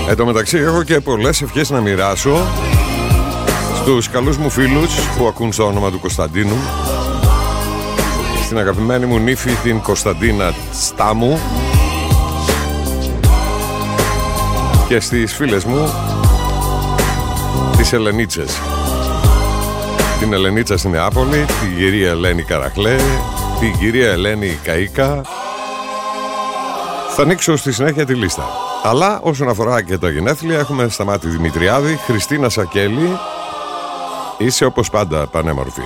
Εν τω μεταξύ έχω και πολλές ευχές να μοιράσω στους καλούς μου φίλους που ακούν στο όνομα του Κωνσταντίνου, στην αγαπημένη μου νύφη την Κωνσταντίνα Στάμου και στις φίλες μου τις Ελενίτσες, την Ελενίτσα στην Νεάπολη, την κυρία Ελένη Καραχλέ, την κυρία Ελένη Καΐκα. Θα ανοίξω στη συνέχεια τη λίστα. Αλλά όσον αφορά και τα γενέθλια, έχουμε Σταμάτη Δημητριάδη, Χριστίνα Σακέλη. Είσαι όπως πάντα πανέμορφη.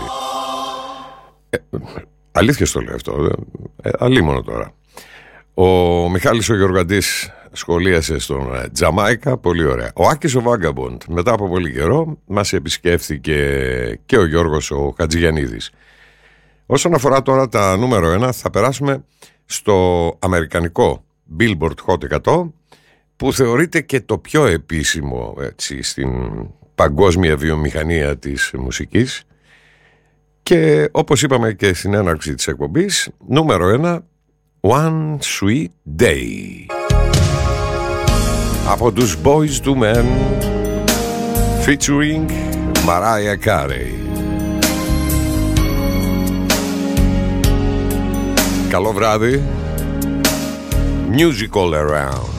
Αλήθεια στο λέω αυτό, αλίμονο τώρα. Ο Μιχάλης ο Γεωργαντής σχολίασε στον Τζαμάικα, πολύ ωραία. Ο Άκης ο Βάγκαμποντ, μετά από πολύ καιρό μας επισκέφθηκε και ο Γιώργος ο Χατζηγιαννίδης. Όσον αφορά τώρα τα νούμερο 1, θα περάσουμε στο αμερικανικό Billboard Hot 100, που θεωρείται και το πιο επίσημο, έτσι, στην παγκόσμια βιομηχανία της μουσικής. Και όπως είπαμε και στην έναρξη της εκπομπής, νούμερο 1, One Sweet Day από τους Boyz II Men featuring Mariah Carey. Καλό βράδυ. Music all around.